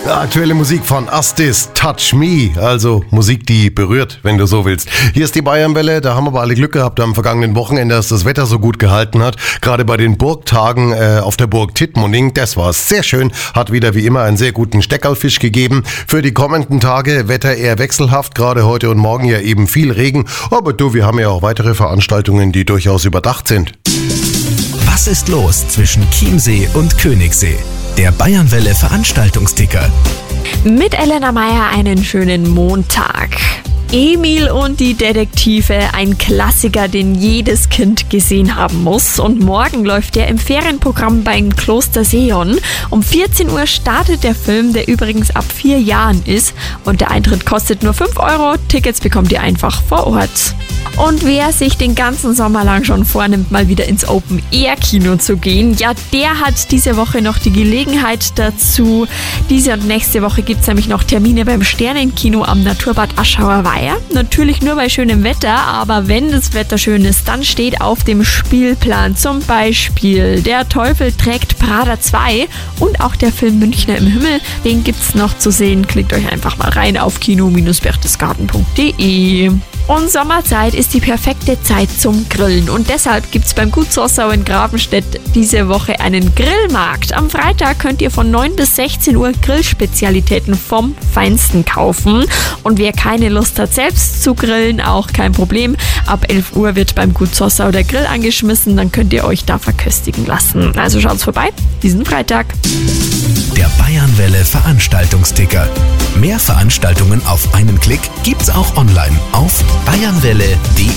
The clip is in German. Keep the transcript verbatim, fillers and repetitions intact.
Aktuelle Musik von Astis, Touch Me, also Musik, die berührt, wenn du so willst. Hier ist die Bayernwelle, da haben aber alle Glück gehabt am vergangenen Wochenende, dass das Wetter so gut gehalten hat. Gerade bei den Burgtagen äh, auf der Burg Tittmoning, das war sehr schön, hat wieder wie immer einen sehr guten Steckerlfisch gegeben. Für die kommenden Tage Wetter eher wechselhaft, gerade heute und morgen ja eben viel Regen. Aber du, wir haben ja auch weitere Veranstaltungen, die durchaus überdacht sind. Was ist los zwischen Chiemsee und Königssee? Der Bayernwelle Veranstaltungsticker. Mit Elena Meyer einen schönen Montag. Emil und die Detektive, ein Klassiker, den jedes Kind gesehen haben muss. Und morgen läuft der im Ferienprogramm beim Kloster Seeon. Um vierzehn Uhr startet der Film, der übrigens ab vier Jahren ist. Und der Eintritt kostet nur fünf Euro. Tickets bekommt ihr einfach vor Ort. Und wer sich den ganzen Sommer lang schon vornimmt, mal wieder ins Open-Air-Kino zu gehen, ja, der hat diese Woche noch die Gelegenheit dazu. Diese und nächste Woche gibt es nämlich noch Termine beim Sternenkino am Naturbad Aschauer Weiher. Natürlich nur bei schönem Wetter, aber wenn das Wetter schön ist, dann steht auf dem Spielplan zum Beispiel Der Teufel trägt Prada zwei und auch der Film Münchner im Himmel. Den gibt's noch zu sehen. Klickt euch einfach mal rein auf kino Bindestrich berchtesgaden punkt de. Und Sommerzeit ist die perfekte Zeit zum Grillen. Und deshalb gibt es beim Gut Sossau in Gravenstedt diese Woche einen Grillmarkt. Am Freitag könnt ihr von neun bis sechzehn Uhr Grillspezialitäten vom Feinsten kaufen. Und wer keine Lust hat, selbst zu grillen, auch kein Problem. Ab elf Uhr wird beim Gut Sossau der Grill angeschmissen. Dann könnt ihr euch da verköstigen lassen. Also schaut's vorbei, diesen Freitag. Der Bayernwelle Veranstaltungsticker. Mehr Veranstaltungen auf einen Klick gibt's auch online auf bayernwelle punkt de.